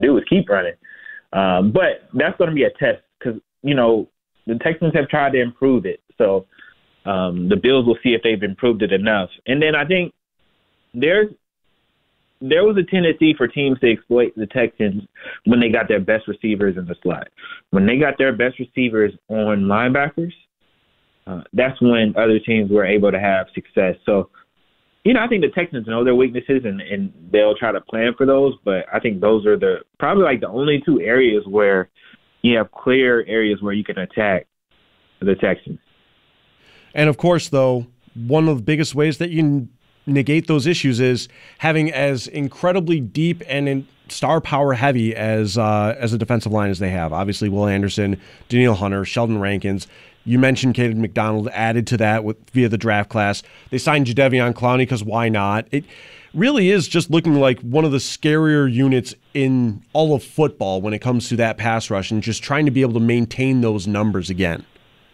do is keep running. But that's going to be a test because, the Texans have tried to improve it. So the Bills will see if they've improved it enough. And then I think there was a tendency for teams to exploit the Texans when they got their best receivers in the slot. When they got their best receivers on linebackers, that's when other teams were able to have success. So, I think the Texans know their weaknesses and they'll try to plan for those. But I think those are probably like the only two areas where you have clear areas where you can attack the Texans. And of course, though, one of the biggest ways that you negate those issues is having as incredibly deep and star power heavy as a defensive line as they have. Obviously, Will Anderson, Danielle Hunter, Sheldon Rankins. You mentioned Caden McDonald added to that via the draft class. They signed Jadeveon Clowney because why not? It really is just looking like one of the scarier units in all of football when it comes to that pass rush and just trying to be able to maintain those numbers again.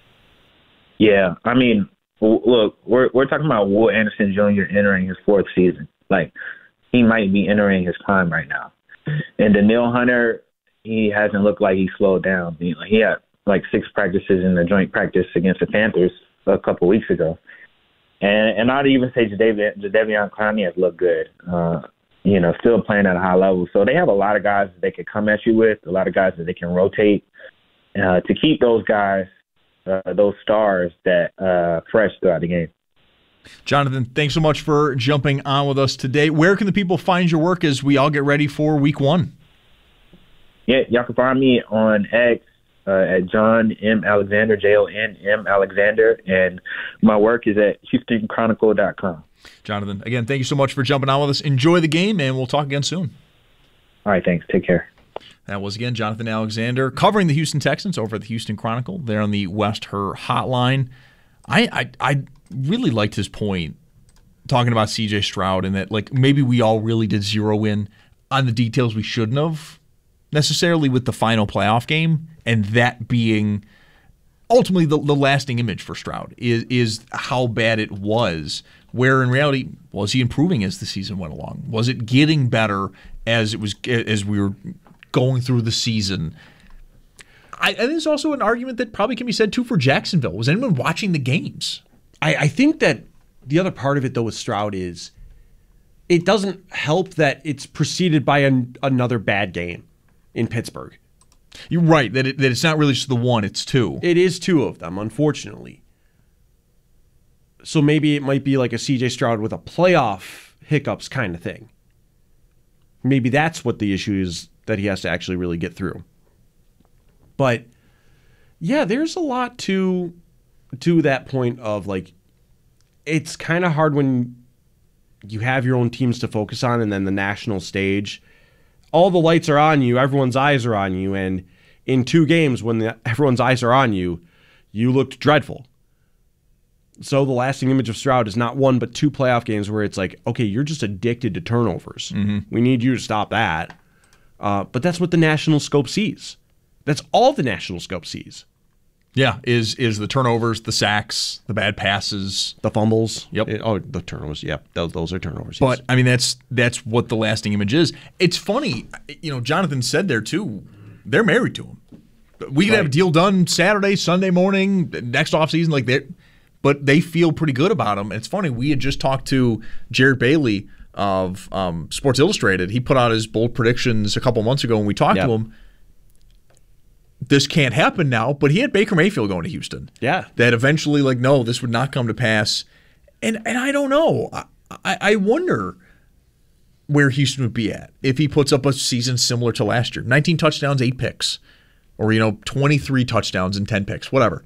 Yeah, I mean, look, we're talking about Will Anderson Jr. entering his fourth season. Like, he might be entering his prime right now. And Danielle Hunter, he hasn't looked like he slowed down. He had like 6 practices in the joint practice against the Panthers a couple weeks ago. And I'd even say Jadeveon Clowney has looked good, still playing at a high level. So they have a lot of guys that they can come at you with, a lot of guys that they can rotate to keep those guys, those stars that fresh throughout the game. Jonathan, thanks so much for jumping on with us today. Where can the people find your work as we all get ready for Week 1? Yeah, y'all can find me on X at John M. Alexander, JON-M Alexander, and my work is at HoustonChronicle.com. Jonathan, again, thank you so much for jumping on with us. Enjoy the game, and we'll talk again soon. All right, thanks. Take care. That was, again, Jonathan Alexander covering the Houston Texans over at the Houston Chronicle. They're on the West Her hotline. I really liked his point talking about C.J. Stroud and that, like, maybe we all really did zero in on the details we shouldn't have necessarily with the final playoff game, and that being ultimately the lasting image for Stroud is how bad it was, where in reality, was he improving as the season went along? Was it getting better as we were going through the season? And there's also an argument that probably can be said, too, for Jacksonville. Was anyone watching the games? I think that the other part of it, though, with Stroud is it doesn't help that it's preceded by another bad game in Pittsburgh. You're right, that it's not really just the one, it's 2. It is 2 of them, unfortunately. So maybe it might be like a C.J. Stroud with a playoff hiccups kind of thing. Maybe that's what the issue is that he has to actually really get through. But, yeah, there's a lot to that point of, like, it's kind of hard when you have your own teams to focus on and then the national stage. All the lights are on you, everyone's eyes are on you, and in 2 games when everyone's eyes are on you, you looked dreadful. So the lasting image of Stroud is not 1 but 2 playoff games where it's like, okay, you're just addicted to turnovers. Mm-hmm. We need you to stop that. But that's what the national scope sees. That's all the national scope sees. Yeah, is the turnovers, the sacks, the bad passes, the fumbles. Yep. The turnovers. Yep, those are turnovers. But I mean, that's what the lasting image is. It's funny, Jonathan said there too. They're married to him. We could have a deal done Saturday, Sunday morning, next offseason, but they feel pretty good about him. And it's funny, we had just talked to Jared Bailey of Sports Illustrated. He put out his bold predictions a couple months ago, and we talked to him. This can't happen now, but he had Baker Mayfield going to Houston. Yeah. That eventually, no, this would not come to pass. And I don't know. I wonder where Houston would be at if he puts up a season similar to last year. 19 touchdowns, 8 picks. Or, 23 touchdowns and 10 picks, whatever.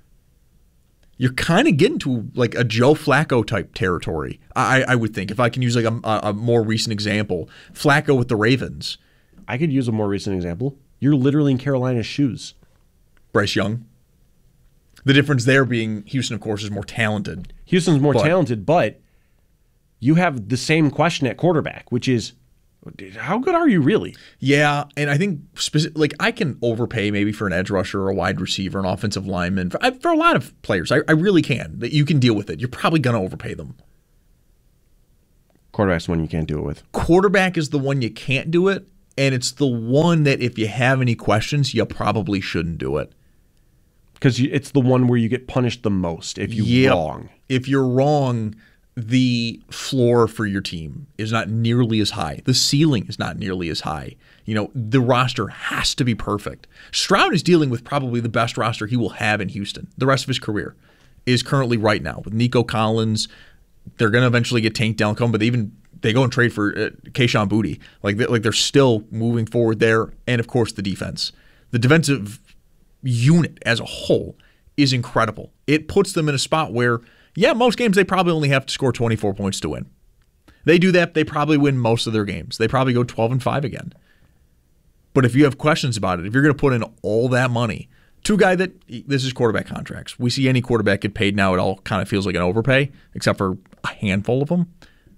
You're kind of getting to, a Joe Flacco type territory, I would think. If I can use, a more recent example. Flacco with the Ravens. I could use a more recent example. You're literally in Carolina's shoes. Bryce Young. The difference there being Houston, of course, is more talented. Houston's more talented, but you have the same question at quarterback, which is, how good are you really? Yeah, and I think I can overpay maybe for an edge rusher or a wide receiver, an offensive lineman. For a lot of players, I really can. That you can deal with it. You're probably going to overpay them. Quarterback's the one you can't do it with. Quarterback is the one you can't do it. And it's the one that if you have any questions, you probably shouldn't do it. Because it's the one where you get punished the most if you're wrong. If you're wrong, the floor for your team is not nearly as high. The ceiling is not nearly as high. The roster has to be perfect. Stroud is dealing with probably the best roster he will have in Houston. The rest of his career is currently right now with Nico Collins. They're going to eventually get Tank Delcombe, but they go and trade for Kayshon Boutte. They're still moving forward there. And, of course, the defense. The defensive unit as a whole is incredible. It puts them in a spot where, most games they probably only have to score 24 points to win. They do that, they probably win most of their games. They probably go 12-5 again. But if you have questions about it, if you're going to put in all that money to a guy this is quarterback contracts. We see any quarterback get paid now, it all kind of feels like an overpay, except for a handful of them.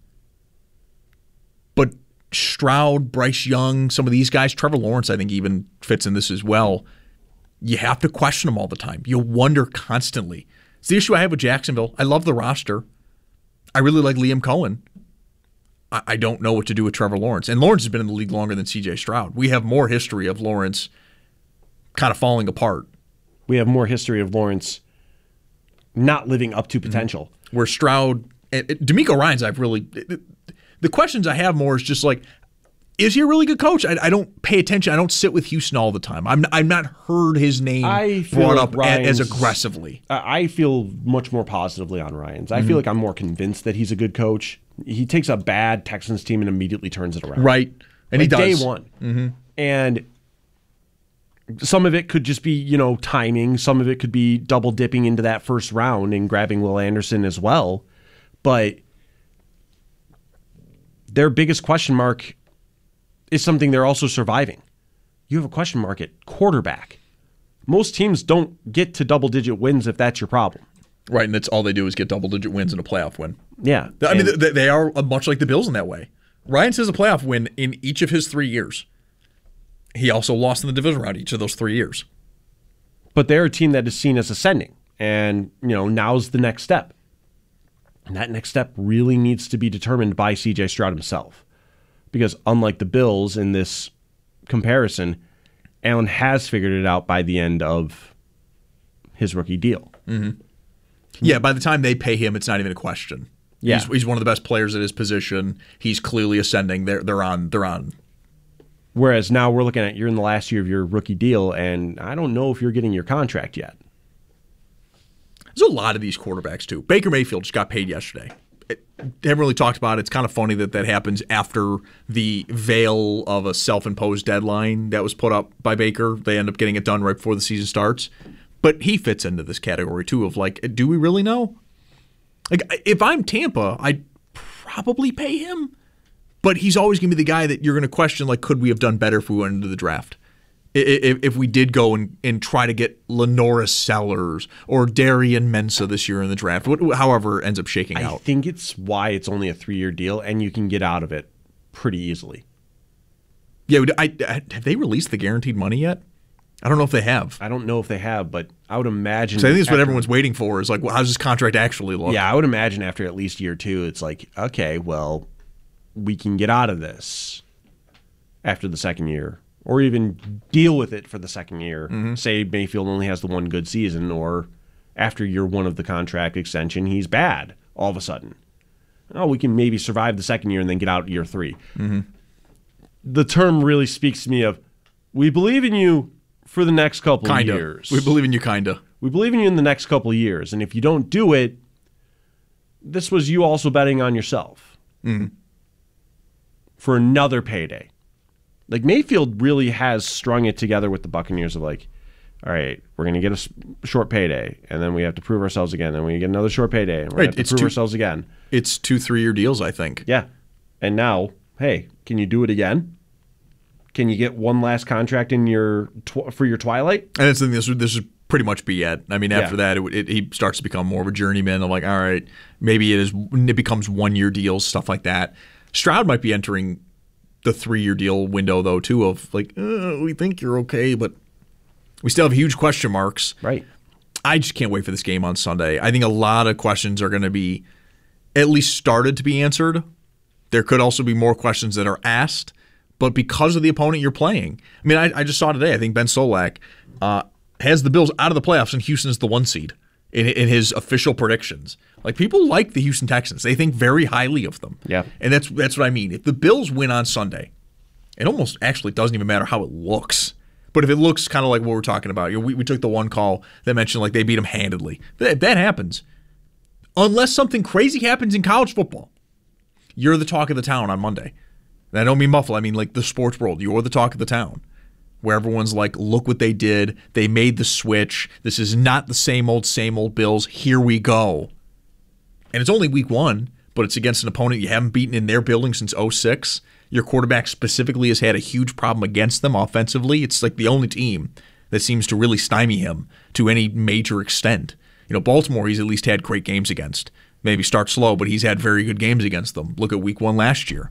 But Stroud, Bryce Young, some of these guys, Trevor Lawrence, I think even fits in this as well. You have to question them all the time. You wonder constantly. It's the issue I have with Jacksonville. I love the roster. I really like Liam Cohen. I don't know what to do with Trevor Lawrence. And Lawrence has been in the league longer than C.J. Stroud. We have more history of Lawrence kind of falling apart. We have more history of Lawrence not living up to potential. Where Stroud, DeMeco Ryans, the questions I have more is just like, is he a really good coach? I don't pay attention. I don't sit with Houston all the time. I've not heard his name brought up as aggressively. I feel much more positively on Ryans. I feel like I'm more convinced that he's a good coach. He takes a bad Texans team and immediately turns it around. Right. And he does. Day one. And some of it could just be, timing. Some of it could be double dipping into that first round and grabbing Will Anderson as well. But their biggest question mark is something they're also surviving. You have a question mark at quarterback. Most teams don't get to double-digit wins if that's your problem. Right, and that's all they do is get double-digit wins in a playoff win. Yeah. I mean, they are much like the Bills in that way. Ryan says a playoff win in each of his 3 years. He also lost in the division round each of those 3 years. But they're a team that is seen as ascending, and now's the next step. And that next step really needs to be determined by C.J. Stroud himself. Because unlike the Bills in this comparison, Allen has figured it out by the end of his rookie deal. Yeah, by the time they pay him, it's not even a question. Yeah. He's one of the best players at his position. He's clearly ascending. They're on. Whereas now we're looking at you're in the last year of your rookie deal, and I don't know if you're getting your contract yet. There's a lot of these quarterbacks, too. Baker Mayfield just got paid yesterday. Haven't really talked about it. It's kind of funny that happens after the veil of a self-imposed deadline that was put up by Baker. They end up getting it done right before the season starts. But he fits into this category, too, of do we really know? If I'm Tampa, I'd probably pay him. But he's always going to be the guy that you're going to question, could we have done better if we went into the draft? If we did go and try to get Lenoris Sellers or Darian Mensah this year in the draft, however it ends up shaking out. I think it's why it's only a 3-year deal, and you can get out of it pretty easily. Yeah, have they released the guaranteed money yet? I don't know if they have. I don't know if they have, but I would imagine. So I think it's what everyone's waiting for is how does this contract actually look? Yeah, I would imagine after at least year 2, it's okay, well, we can get out of this after the second year. Or even deal with it for the second year. Say Mayfield only has the one good season, or after year 1 of the contract extension, he's bad all of a sudden. Oh, we can maybe survive the second year and then get out year 3. The term really speaks to me of, we believe in you for the next couple of years. We believe in you, kinda. We believe in you in the next couple of years. And if you don't do it, this was you also betting on yourself for another payday. Mayfield really has strung it together with the Buccaneers of all right, we're going to get a short payday, and then we have to prove ourselves again, and we get another short payday, and we're going to have to prove ourselves again. It's 2 3-year deals, I think. Yeah. And now, hey, can you do it again? Can you get one last contract in for your twilight? And it's this would pretty much be it. I mean, after that, he starts to become more of a journeyman of all right, maybe it becomes 1-year deals, stuff like that. Stroud might be entering the 3-year deal window, though, too, of we think you're okay, but we still have huge question marks. Right. I just can't wait for this game on Sunday. I think a lot of questions are going to be at least started to be answered. There could also be more questions that are asked, but because of the opponent you're playing. I mean, I just saw today, I think Ben Solak has the Bills out of the playoffs, and Houston's the 1 seed in his official predictions. Like, people like the Houston Texans. They think very highly of them. Yeah. And that's what I mean. If the Bills win on Sunday, it almost actually doesn't even matter how it looks. But if it looks kind of like what we're talking about, we took the one call that mentioned like they beat them handedly. If that happens, unless something crazy happens in college football, you're the talk of the town on Monday. And I don't mean muffle. I mean like the sports world. You're the talk of the town. Where everyone's like, look what they did. They made the switch. This is not the same old Bills. Here we go. And it's only week 1, but it's against an opponent you haven't beaten in their building since 2006. Your quarterback specifically has had a huge problem against them offensively. It's like the only team that seems to really stymie him to any major extent. Baltimore, he's at least had great games against. Maybe start slow, but he's had very good games against them. Look at week 1 last year.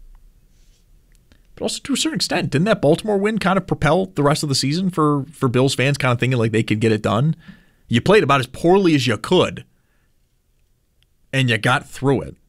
But also to a certain extent, didn't that Baltimore win kind of propel the rest of the season for Bills fans kind of thinking like they could get it done? You played about as poorly as you could, and you got through it.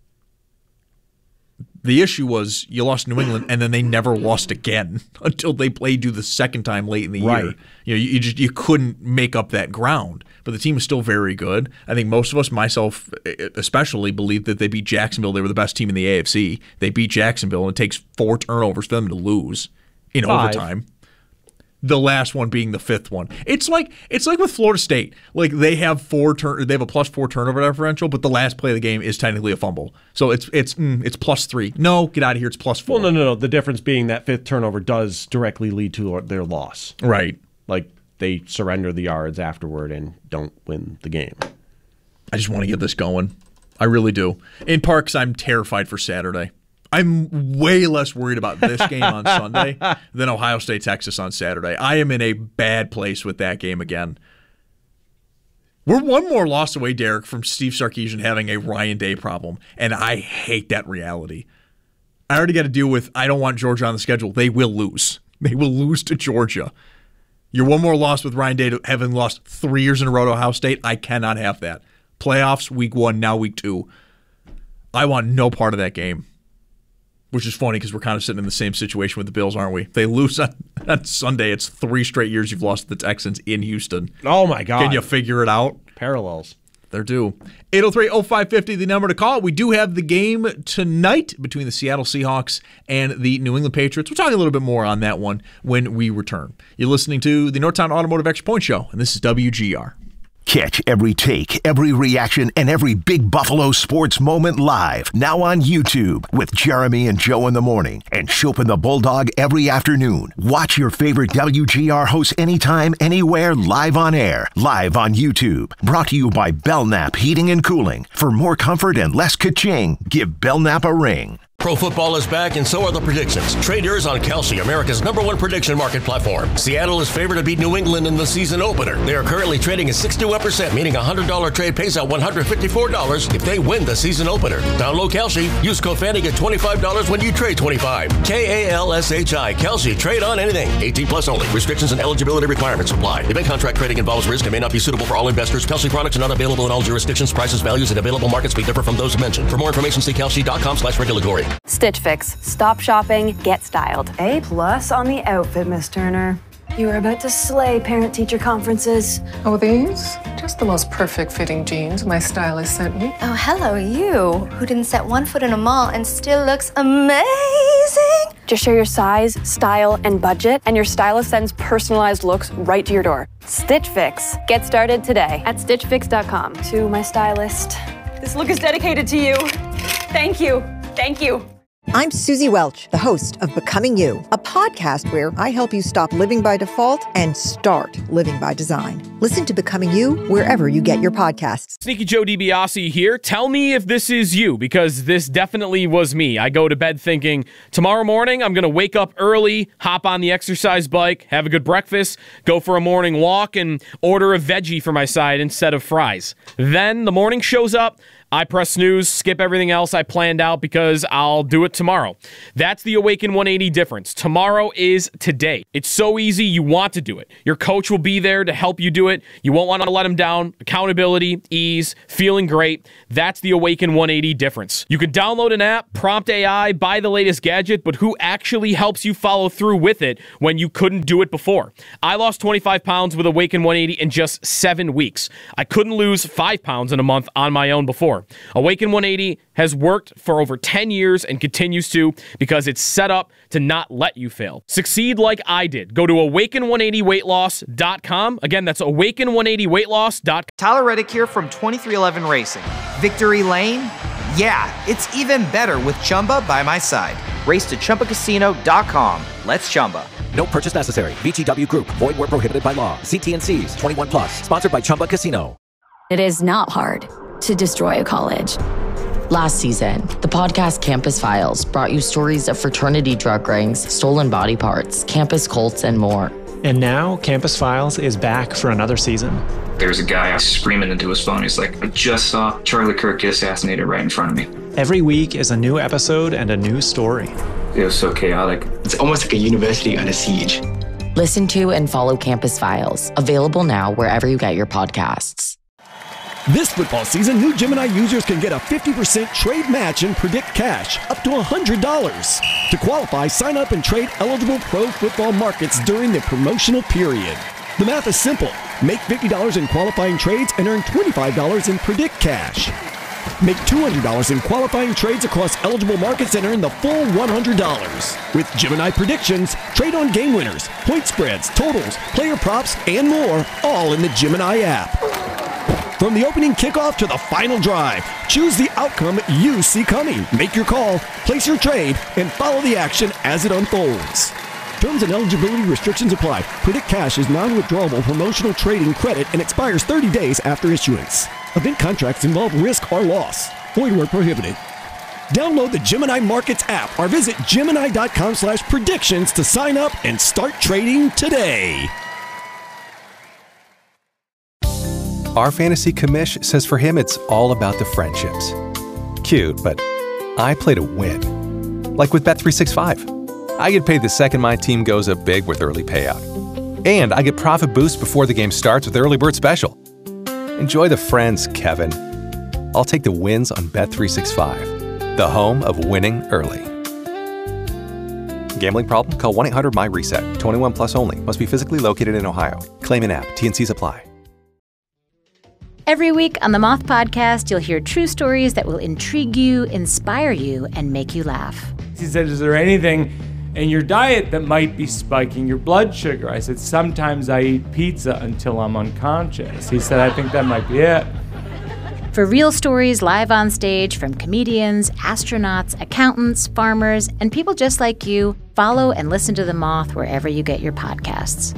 The issue was you lost New England, and then they never lost again until they played you the second time late in the year. You couldn't make up that ground. But the team is still very good. I think most of us, myself especially, believe that they beat Jacksonville. They were the best team in the AFC. They beat Jacksonville, and it takes 4 turnovers for them to lose in 5. overtime. The last one being the 5th one. It's like with Florida State. Like they have they have a +4 turnover differential, but the last play of the game is technically a fumble. So it's +3. No, get out of here. It's +4. Well, no. The difference being that 5th turnover does directly lead to their loss. Right. Like they surrender the yards afterward and don't win the game. I just want to get this going. I really do. In Parks, I'm terrified for Saturday. I'm way less worried about this game on Sunday than Ohio State, Texas on Saturday. I am in a bad place with that game again. We're one more loss away, Derek, from Steve Sarkisian having a Ryan Day problem, and I hate that reality. I already got to deal with I don't want Georgia on the schedule. They will lose. They will lose to Georgia. You're one more loss with Ryan Day having lost 3 years in a row to Ohio State. I cannot have that. Playoffs, week 1, now week 2. I want no part of that game. Which is funny because we're kind of sitting in the same situation with the Bills, aren't we? If they lose on Sunday, it's 3 straight years you've lost to the Texans in Houston. Oh, my God. Can you figure it out? Parallels. They're due. 803-0550, the number to call. We do have the game tonight between the Seattle Seahawks and the New England Patriots. We'll talk a little bit more on that one when we return. You're listening to the Northtown Automotive Extra Point Show, and this is WGR. Catch every take, every reaction, and every big Buffalo sports moment live. Now on YouTube with Jeremy and Joe in the morning and Chopin the Bulldog every afternoon. Watch your favorite WGR hosts anytime, anywhere, live on air. Live on YouTube. Brought to you by Belknap Heating and Cooling. For more comfort and less ka-ching, give Belknap a ring. Pro football is back, and so are the predictions. Trade yours on Kalshi, America's #1 prediction market platform. Seattle is favored to beat New England in the season opener. They are currently trading at 61%, meaning a $100 trade pays out $154 if they win the season opener. Download Kalshi. Use code Fanny, get $25 when you trade 25. Kalshi. Kalshi. Trade on anything. 18 plus only. Restrictions and eligibility requirements apply. Event contract trading involves risk and may not be suitable for all investors. Kalshi products are not available in all jurisdictions. Prices, values, and available markets may differ from those mentioned. For more information, see kalshi.com/regulatory. Stitch Fix. Stop shopping, get styled. A+ on the outfit, Miss Turner. You are about to slay parent-teacher conferences. Oh, these? Just the most perfect fitting jeans my stylist sent me. Oh, hello, you, who didn't set one foot in a mall and still looks amazing. Just share your size, style, and budget, and your stylist sends personalized looks right to your door. Stitch Fix. Get started today at stitchfix.com. To my stylist. This look is dedicated to you. Thank you. Thank you. I'm Susie Welch, the host of Becoming You, a podcast where I help you stop living by default and start living by design. Listen to Becoming You wherever you get your podcasts. Sneaky Joe DiBiase here. Tell me if this is you, because this definitely was me. I go to bed thinking, tomorrow morning I'm going to wake up early, hop on the exercise bike, have a good breakfast, go for a morning walk, and order a veggie for my side instead of fries. Then the morning shows up, I press snooze, skip everything else I planned out because I'll do it tomorrow. That's the Awaken 180 difference. Tomorrow is today. It's so easy, you want to do it. Your coach will be there to help you do it. You won't want to let him down. Accountability, ease, feeling great. That's the Awaken 180 difference. You can download an app, prompt AI, buy the latest gadget, but who actually helps you follow through with it when you couldn't do it before? I lost 25 pounds with Awaken 180 in just 7 weeks. I couldn't lose 5 pounds in a month on my own before. Awaken 180 has worked for over 10 years and continues to because it's set up to not let you fail. Succeed like I did. Go to awaken180weightloss.com. Again, that's awaken180weightloss.com. Tyler Reddick here from 2311 Racing. Victory Lane? Yeah, it's even better with Chumba by my side. Race to ChumbaCasino.com. Let's Chumba. No purchase necessary. VGW Group. Void where prohibited by law. See T&Cs. 21 plus. Sponsored by Chumba Casino. It is not hard to destroy a college. Last season, the podcast Campus Files brought you stories of fraternity drug rings, stolen body parts, campus cults, and more. And now, Campus Files is back for another season. There's a guy screaming into his phone. He's like, I just saw Charlie Kirk get assassinated right in front of me. Every week is a new episode and a new story. It was so chaotic. It's almost like a university under siege. Listen to and follow Campus Files, available now wherever you get your podcasts. This football season, new Gemini users can get a 50% trade match in Predict Cash, up to $100. To qualify, sign up and trade eligible pro football markets during the promotional period. The math is simple. Make $50 in qualifying trades and earn $25 in Predict Cash. Make $200 in qualifying trades across eligible markets and earn the full $100. With Gemini Predictions, trade on game winners, point spreads, totals, player props, and more, all in the Gemini app. From the opening kickoff to the final drive, choose the outcome you see coming. Make your call, place your trade, and follow the action as it unfolds. Terms and eligibility restrictions apply. Predict Cash is non-withdrawable promotional trading credit and expires 30 days after issuance. Event contracts involve risk or loss. Void where prohibited. Download the Gemini Markets app or visit Gemini.com/predictions to sign up and start trading today. Our fantasy commish says for him it's all about the friendships. Cute, but I play to win. Like with Bet365. I get paid the second my team goes up big with early payout. And I get profit boost before the game starts with Early Bird Special. Enjoy the friends, Kevin. I'll take the wins on Bet365, the home of winning early. Gambling problem? Call 1-800-MY-RESET. 21 plus only. Must be physically located in Ohio. Claim in app. T&Cs apply. Every week on the Moth Podcast, you'll hear true stories that will intrigue you, inspire you, and make you laugh. He said, is there anything in your diet that might be spiking your blood sugar? I said, sometimes I eat pizza until I'm unconscious. He said, I think that might be it. For real stories live on stage from comedians, astronauts, accountants, farmers, and people just like you, follow and listen to The Moth wherever you get your podcasts.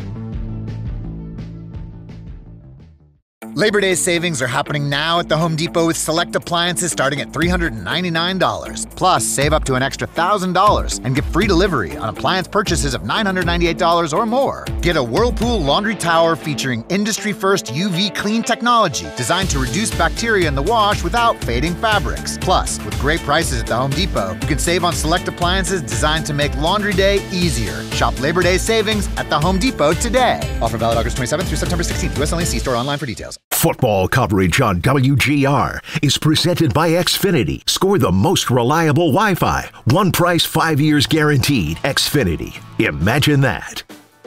Labor Day savings are happening now at the Home Depot with select appliances starting at $399. Plus, save up to an extra $1,000 and get free delivery on appliance purchases of $998 or more. Get a Whirlpool laundry tower featuring industry-first UV clean technology designed to reduce bacteria in the wash without fading fabrics. Plus, with great prices at the Home Depot, you can save on select appliances designed to make laundry day easier. Shop Labor Day savings at the Home Depot today. Offer valid August 27th through September 16th. U.S. only. See store online for details. Football coverage on WGR is presented by Xfinity. Score the most reliable Wi-Fi. One price, 5 years guaranteed. Xfinity. Imagine that.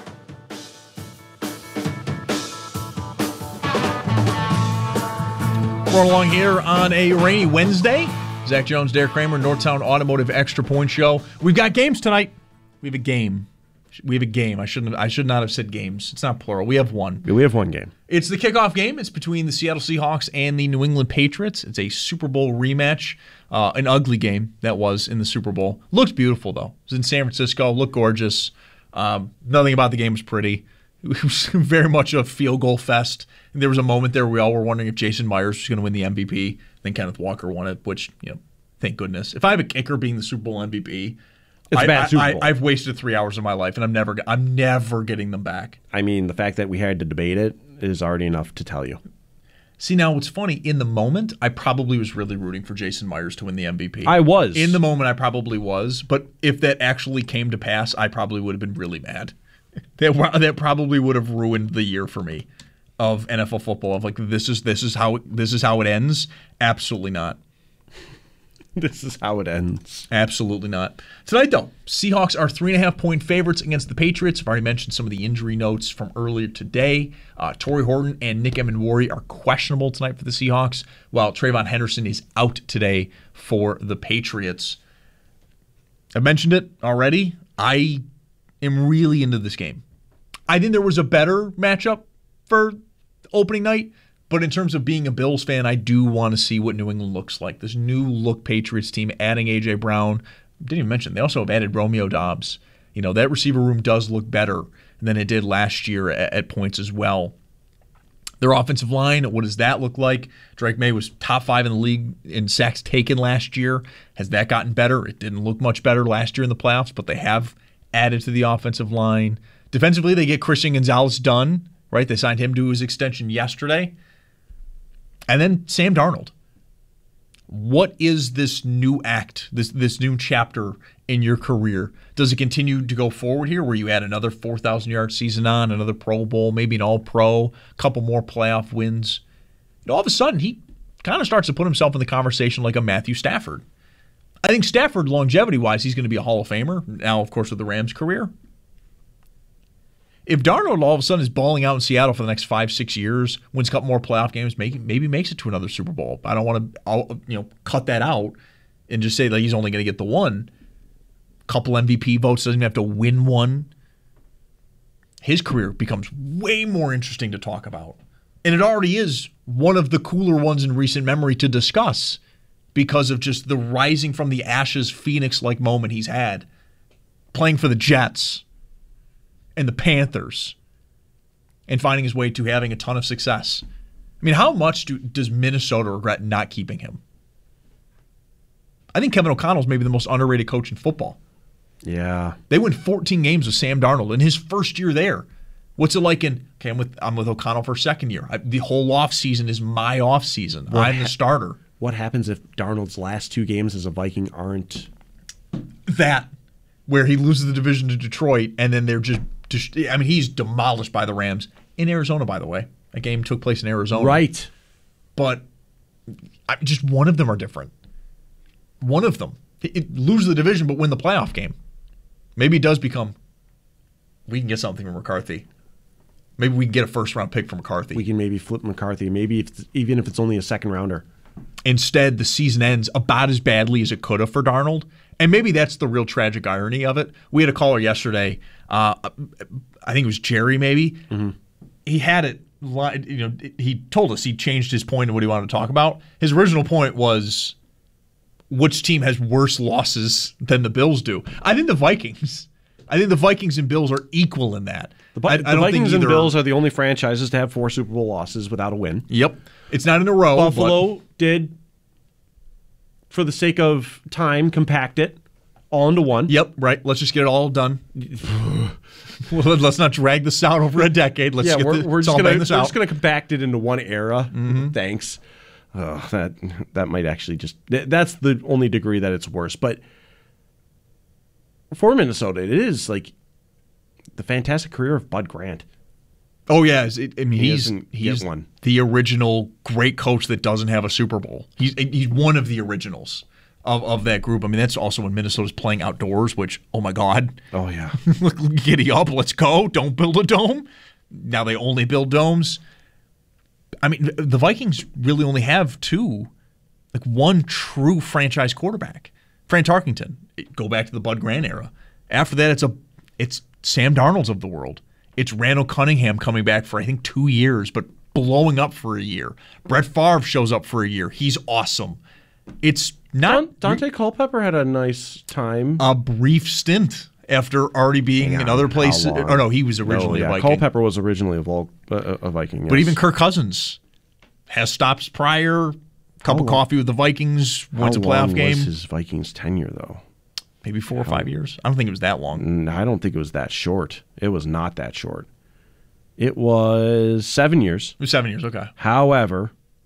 Rolling along here on a rainy Wednesday. Zach Jones, Derek Kramer, Northtown Automotive Extra Point Show. We've got games tonight. We have a game. I should not have said games. It's not plural. We have one. We have one game. It's the kickoff game. It's between the Seattle Seahawks and the New England Patriots. It's a Super Bowl rematch. An ugly game that was in the Super Bowl. Looked beautiful, though. It was in San Francisco. Looked gorgeous. Nothing about the game was pretty. It was very much a field goal fest. And there was a moment there where we all were wondering if Jason Myers was going to win the MVP. Then Kenneth Walker won it, which, thank goodness. If I have a kicker being the Super Bowl MVP, it's a bad Super Bowl. I've wasted 3 hours of my life, and I'm never getting them back. I mean, the fact that we had to debate it is already enough to tell you. See, now what's funny, in the moment, I probably was really rooting for Jason Myers to win the MVP. I was. In the moment, I probably was. But if that actually came to pass, I probably would have been really mad. That probably would have ruined the year for me of NFL football. Of like, this is how it ends. Absolutely not. This is how it ends. Absolutely not. Tonight, though, Seahawks are 3.5-point favorites against the Patriots. I've already mentioned some of the injury notes from earlier today. Torrey Horton and Nick Emenwari are questionable tonight for the Seahawks, while Trayvon Henderson is out today for the Patriots. I mentioned it already. I am really into this game. I think there was a better matchup for opening night. But in terms of being a Bills fan, I do want to see what New England looks like. This new look Patriots team, adding A.J. Brown. Didn't even mention, they also have added Romeo Doubs. You know, that receiver room does look better than it did last year at points as well. Their offensive line, what does that look like? Drake May was top 5 in the league in sacks taken last year. Has that gotten better? It didn't look much better last year in the playoffs, but they have added to the offensive line. Defensively, they get Christian Gonzalez done, right? They signed him to his extension yesterday. And then Sam Darnold. What is this new act, this new chapter in your career? Does it continue to go forward here where you add another 4,000-yard season on, another Pro Bowl, maybe an All-Pro, a couple more playoff wins? And all of a sudden, he kind of starts to put himself in the conversation like a Matthew Stafford. I think Stafford, longevity-wise, he's going to be a Hall of Famer. Now, of course, with the Rams' career. If Darnold all of a sudden is balling out in Seattle for the next 5-6 years, wins a couple more playoff games, maybe makes it to another Super Bowl. I don't want to cut that out and just say that he's only going to get the one. Couple MVP votes, doesn't even have to win one. His career becomes way more interesting to talk about. And it already is one of the cooler ones in recent memory to discuss because of just the rising from the ashes Phoenix-like moment he's had. Playing for the Jets and the Panthers, and finding his way to having a ton of success. I mean, how much does Minnesota regret not keeping him? I think Kevin O'Connell's maybe the most underrated coach in football. Yeah. They win 14 games with Sam Darnold in his first year there. What's it like I'm with O'Connell for a second year. The whole offseason is my offseason. I'm the starter. What happens if Darnold's last 2 games as a Viking aren't that, where he loses the division to Detroit, and then they're just he's demolished by the Rams in Arizona, by the way. That game took place in Arizona. Right. But just one of them are different. One of them. It loses the division but win the playoff game. Maybe it does become, we can get something from McCarthy. Maybe we can get a first-round pick from McCarthy. We can maybe flip McCarthy, maybe even if it's only a second-rounder. Instead, the season ends about as badly as it could have for Darnold. And maybe that's the real tragic irony of it. We had a caller yesterday, I think it was Jerry maybe. Mm-hmm. He had it, he told us he changed his point of what he wanted to talk about. His original point was, which team has worse losses than the Bills do? I think the Vikings. I think the Vikings and Bills are equal in that. The Vikings and Bills are the only franchises to have 4 Super Bowl losses without a win. Yep. It's not in a row. Buffalo did, for the sake of time, compact it all into one. Yep, right. Let's just get it all done. Well, let's not drag this out over a decade. We're just going to compact it into one era. Mm-hmm. Thanks. That might actually that's the only degree that it's worse. But for Minnesota, it is like the fantastic career of Bud Grant. Oh yeah, he's one. The original great coach that doesn't have a Super Bowl. He's one of the originals of that group. I mean, that's also when Minnesota's playing outdoors, which, oh my God. Oh yeah. Giddy up, let's go. Don't build a dome. Now they only build domes. I mean, the Vikings really only have one true franchise quarterback. Fran Tarkenton. Go back to the Bud Grant era. After that, it's Sam Darnold's of the world. It's Randall Cunningham coming back for, I think, 2 years, but blowing up for a year. Brett Favre shows up for a year. He's awesome. It's not... Dante Culpepper had a nice time. A brief stint after already being in other places. Oh, no, he was originally a Viking. Culpepper was originally a Viking, yes. But even Kirk Cousins has stops prior, cup of coffee with the Vikings, wins a playoff game. How long was his Vikings tenure, though? Maybe 4 or 5 years. I don't think it was that long. I don't think it was that short. It was not that short. It was 7 years. It was 7 years, okay. However,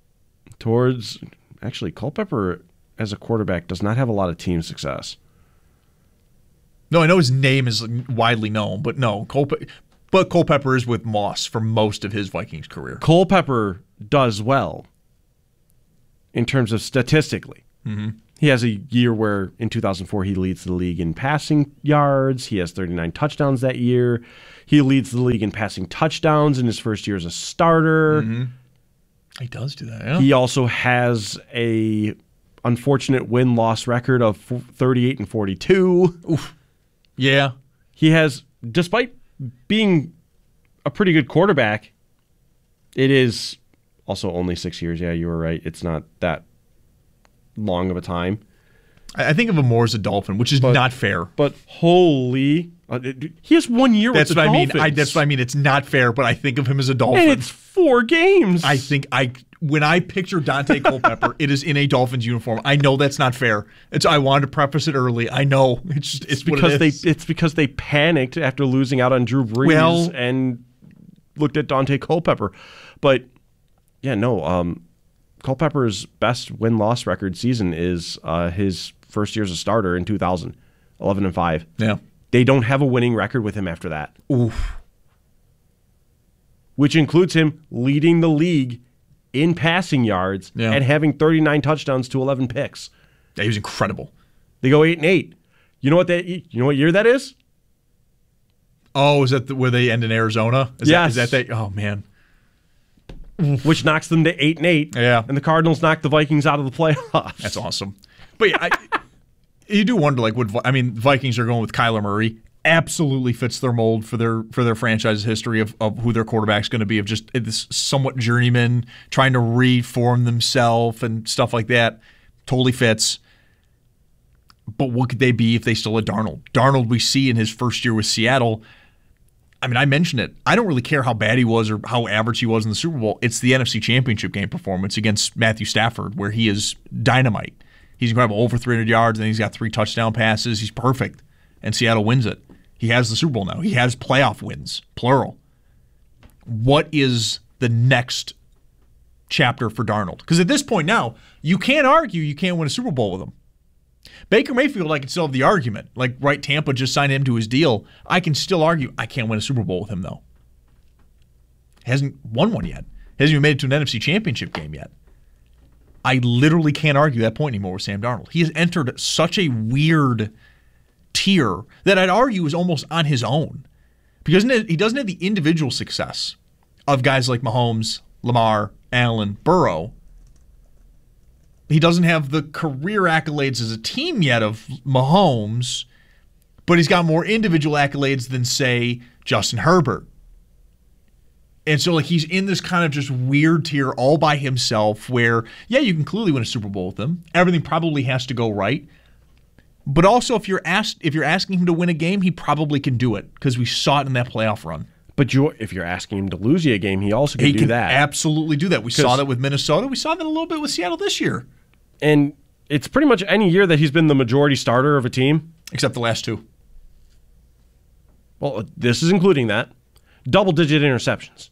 towards actually Culpepper as a quarterback does not have a lot of team success. No, I know his name is widely known, but no, Culpepper is with Moss for most of his Vikings career. Culpepper does well in terms of statistically. Mm-hmm. He has a year where in 2004 he leads the league in passing yards. He has 39 touchdowns that year. He leads the league in passing touchdowns in his first year as a starter. Mm-hmm. He does do that, yeah. He also has a unfortunate win-loss record of 38-42. Oof. Yeah. He has, despite being a pretty good quarterback, it is also only 6 years. Yeah, you were right. It's not that long of a time. I think of him more as a Dolphin, which is not fair. But holy... he has 1 year with the Dolphins. That's what I mean. It's not fair, but I think of him as a Dolphin. And it's 4 games. When I picture Dante Culpepper, it is in a Dolphins uniform. I know that's not fair. I wanted to preface it early. I know. It's because what it is. It's because they panicked after losing out on Drew Brees and looked at Dante Culpepper. But, yeah, no. Culpepper's best win-loss record season is his first year as a starter in 2000, 11-5. Yeah. They don't have a winning record with him after that. Oof. Which includes him leading the league in passing yards and having 39 touchdowns to 11 picks. Yeah, he was incredible. They go 8-8. You know what year that is? Oh, is that where they end in Arizona? Yes. Is that oh man. Which knocks them to 8-8. Yeah. And the Cardinals knock the Vikings out of the playoffs. That's awesome. But yeah, you do wonder, Vikings are going with Kyler Murray. Absolutely fits their mold for their franchise history of who their quarterback's going to be, of just this somewhat journeyman trying to reform themselves and stuff like that. Totally fits. But what could they be if they still had Darnold? Darnold, we see in his first year with Seattle. I mean, I mentioned it. I don't really care how bad he was or how average he was in the Super Bowl. It's the NFC Championship game performance against Matthew Stafford where he is dynamite. He's incredible, over 300 yards, and he's got 3 touchdown passes. He's perfect, and Seattle wins it. He has the Super Bowl now. He has playoff wins, plural. What is the next chapter for Darnold? Because at this point now, you can't argue you can't win a Super Bowl with him. Baker Mayfield, I can still have the argument. Tampa just signed him to his deal. I can still argue I can't win a Super Bowl with him, though. Hasn't won one yet. Hasn't even made it to an NFC Championship game yet. I literally can't argue that point anymore with Sam Darnold. He has entered such a weird tier that I'd argue is almost on his own. Because he doesn't have the individual success of guys like Mahomes, Lamar, Allen, Burrow. He doesn't have the career accolades as a team yet of Mahomes, but he's got more individual accolades than, say, Justin Herbert. And so he's in this kind of just weird tier all by himself where, yeah, you can clearly win a Super Bowl with him. Everything probably has to go right. But also, if you're asking him to win a game, he probably can do it because we saw it in that playoff run. But if you're asking him to lose you a game, he also can do that. He can absolutely do that. We saw that with Minnesota. We saw that a little bit with Seattle this year. And it's pretty much any year that he's been the majority starter of a team. Except the last 2. Well, this is including that. Double-digit interceptions.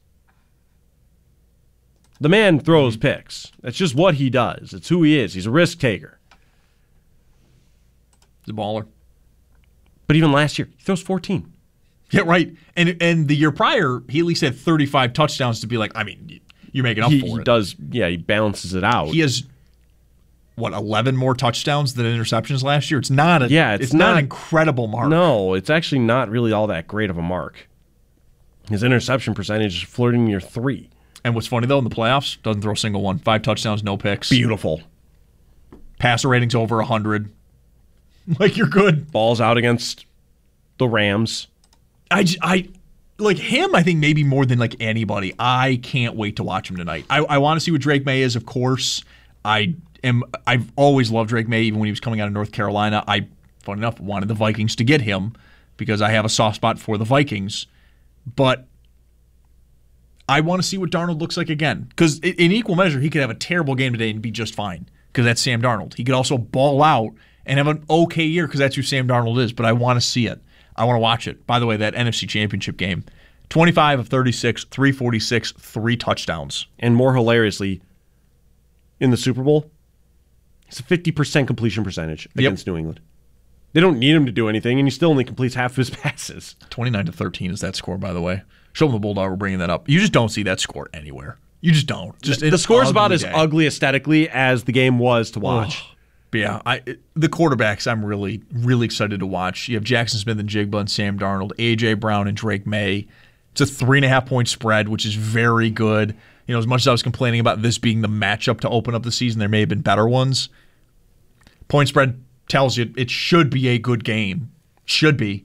The man throws picks. That's just what he does. It's who he is. He's a risk taker. He's a baller. But even last year, he throws 14. Yeah, right. And the year prior, he at least had 35 touchdowns to be like, I mean, you're making up for it. He does, yeah, he balances it out. He has, 11 more touchdowns than interceptions last year? It's not it's not an incredible mark. No, it's actually not really all that great of a mark. His interception percentage is flirting near 3. And what's funny, though, in the playoffs, doesn't throw a single one. 5 touchdowns, no picks. Beautiful. Passer rating's over 100. You're good. Balls out against the Rams. I like him, I think, maybe more than anybody. I can't wait to watch him tonight. I want to see what Drake May is, of course. I've always loved Drake May, even when he was coming out of North Carolina. I, fun enough, wanted the Vikings to get him because I have a soft spot for the Vikings. But I want to see what Darnold looks like again. Because in equal measure, he could have a terrible game today and be just fine because that's Sam Darnold. He could also ball out and have an okay year because that's who Sam Darnold is. But I want to see it. I want to watch it. By the way, that NFC Championship game, 25 of 36, 346, 3 touchdowns. And more hilariously, in the Super Bowl. It's a 50% completion percentage against New England. They don't need him to do anything, and he still only completes half of his passes. 29-13 is that score, by the way. Show them the Bulldog. We're bringing that up. You just don't see that score anywhere. You just don't. The score's about as ugly aesthetically as the game was to watch. But yeah, the quarterbacks I'm really, really excited to watch. You have Jackson Smith and Jigba and Sam Darnold, A.J. Brown and Drake May. It's a 3.5-point spread, which is very good. You know, as much as I was complaining about this being the matchup to open up the season, there may have been better ones. Point spread tells you it should be a good game. Should be.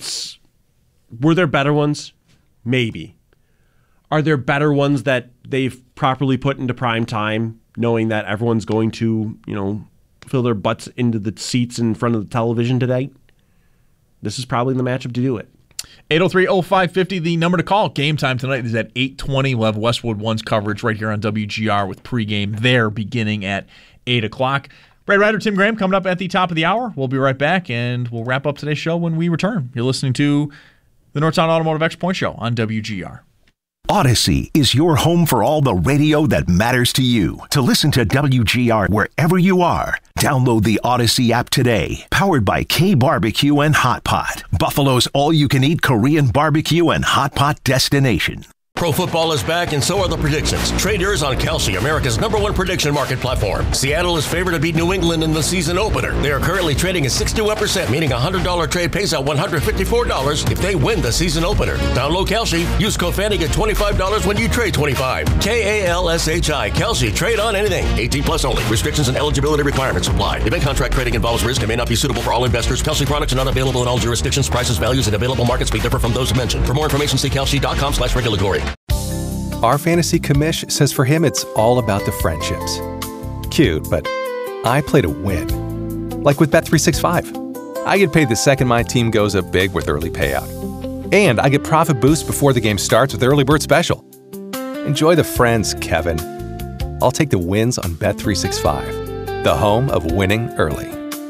Were there better ones? Maybe. Are there better ones that they've properly put into prime time, knowing that everyone's going to, fill their butts into the seats in front of the television today? This is probably the matchup to do it. 803-0550, the number to call. Game time tonight is at 8:20. We'll have Westwood One's coverage right here on WGR with pregame there beginning at 8 o'clock. Brad Ryder, Tim Graham coming up at the top of the hour. We'll be right back, and we'll wrap up today's show when we return. You're listening to the Northtown Automotive Extra Point Show on WGR. Odyssey is your home for all the radio that matters to you. To listen to WGR wherever you are, download the Odyssey app today. Powered by K Barbecue and Hot Pot, Buffalo's all-you-can-eat Korean barbecue and hot pot destination. Pro football is back, and so are the predictions. Trade yours on Kalshi, America's #1 prediction market platform. Seattle is favored to beat New England in the season opener. They are currently trading at 61%, meaning a $100 trade pays out $154 if they win the season opener. Download Kalshi. Use code FANNY, get $25 when you trade $25. Kalshi. Kalshi. Trade on anything. 18+ only. Restrictions and eligibility requirements apply. Event contract trading involves risk and may not be suitable for all investors. Kalshi products are not available in all jurisdictions. Prices, values, and available markets may differ from those mentioned. For more information, see kalshi.com/regulatory. Our fantasy commish says for him it's all about the friendships. Cute, but I play to win. Like with Bet365. I get paid the second my team goes up big with early payout. And I get profit boost before the game starts with Early Bird Special. Enjoy the friends, Kevin. I'll take the wins on Bet365, the home of winning early.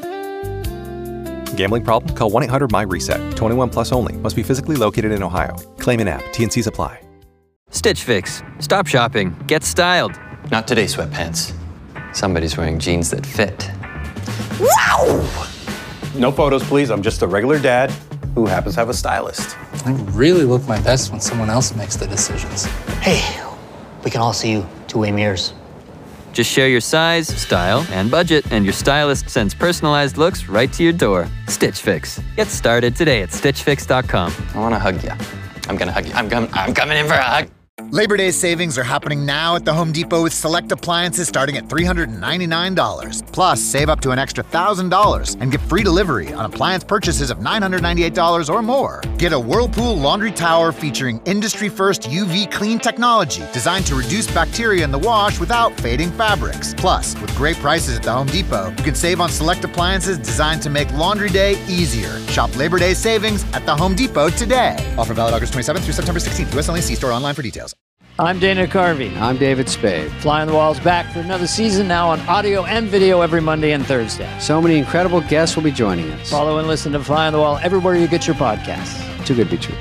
Gambling problem? Call 1-800-MY-RESET. 21 plus only. Must be physically located in Ohio. Claim an app. T&Cs apply. Stitch Fix. Stop shopping. Get styled. Not today, sweatpants. Somebody's wearing jeans that fit. Wow! No photos, please. I'm just a regular dad who happens to have a stylist. I really look my best when someone else makes the decisions. Hey, we can all see you two-way mirrors. Just share your size, style, and budget, and your stylist sends personalized looks right to your door. Stitch Fix. Get started today at StitchFix.com. I want to hug you. I'm going to hug you. I'm coming in for a hug. Labor Day savings are happening now at the Home Depot with select appliances starting at $399. Plus, save up to an extra $1,000 and get free delivery on appliance purchases of $998 or more. Get a Whirlpool laundry tower featuring industry-first UV clean technology designed to reduce bacteria in the wash without fading fabrics. Plus, with great prices at the Home Depot, you can save on select appliances designed to make laundry day easier. Shop Labor Day savings at the Home Depot today. Offer valid August 27th through September 16th. US only. See store online for details. I'm Dana Carvey. I'm David Spade. Fly on the Wall's back for another season, now on audio and video every Monday and Thursday. So many incredible guests will be joining us. Follow and listen to Fly on the Wall everywhere you get your podcasts. Too good to be true.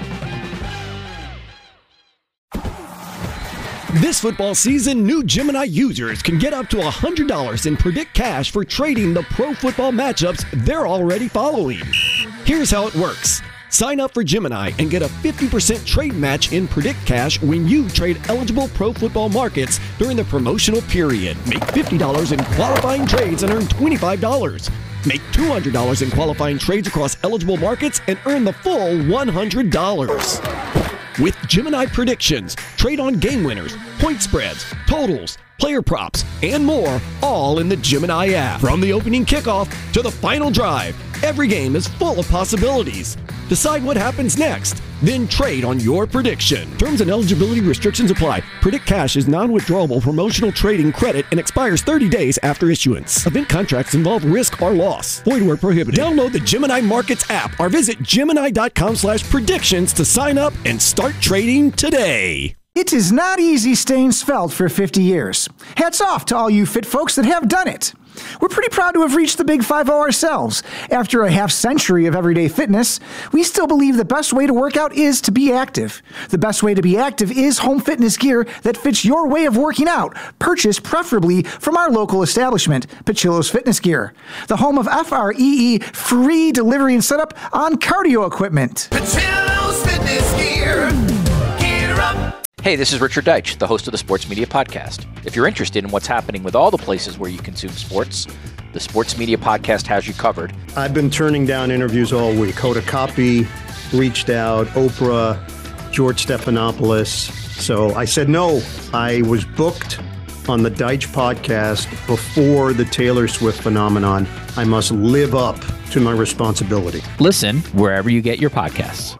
This football season, new Gemini users can get up to $100 in Predict Cash for trading the pro football matchups they're already following. Here's how it works. Sign up for Gemini and get a 50% trade match in Predict Cash when you trade eligible pro football markets during the promotional period. Make $50 in qualifying trades and earn $25. Make $200 in qualifying trades across eligible markets and earn the full $100. With Gemini predictions, trade on game winners, point spreads, totals, player props, and more, all in the Gemini app. From the opening kickoff to the final drive, every game is full of possibilities. Decide what happens next, then trade on your prediction. Terms and eligibility restrictions apply. Predict Cash is non-withdrawable promotional trading credit and expires 30 days after issuance. Event contracts involve risk or loss. Void where prohibited. Download the Gemini Markets app or visit Gemini.com/predictions to sign up and start trading today. It is not easy staying svelte for 50 years. Hats off to all you fit folks that have done it. We're pretty proud to have reached the Big 5-0 ourselves. After a half-century of everyday fitness, we still believe the best way to work out is to be active. The best way to be active is home fitness gear that fits your way of working out, purchased preferably from our local establishment, Pachillo's Fitness Gear, the home of FREE free delivery and setup on cardio equipment. Pachillo's Fitness Gear. Gear up. Hey, this is Richard Deitch, the host of the Sports Media Podcast. If you're interested in what's happening with all the places where you consume sports, the Sports Media Podcast has you covered. I've been turning down interviews all week. Hoda Kotb reached out, Oprah, George Stephanopoulos. So I said no. I was booked on the Deitch Podcast before the Taylor Swift phenomenon. I must live up to my responsibility. Listen wherever you get your podcasts.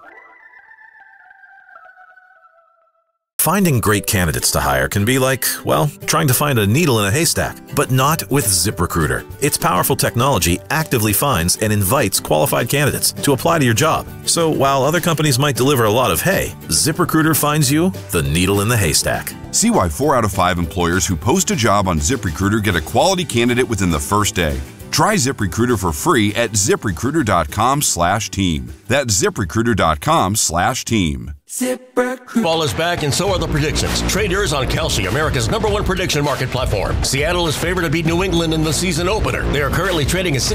Finding great candidates to hire can be like, well, trying to find a needle in a haystack, but not with ZipRecruiter. Its powerful technology actively finds and invites qualified candidates to apply to your job. So while other companies might deliver a lot of hay, ZipRecruiter finds you the needle in the haystack. See why 4 out of 5 employers who post a job on ZipRecruiter get a quality candidate within the first day. Try ZipRecruiter for free at ZipRecruiter.com/team. That's ZipRecruiter.com/team. Ball is back, and so are the predictions. Trade yours on Kalshi, America's #1 prediction market platform. Seattle is favored to beat New England in the season opener. They are currently trading at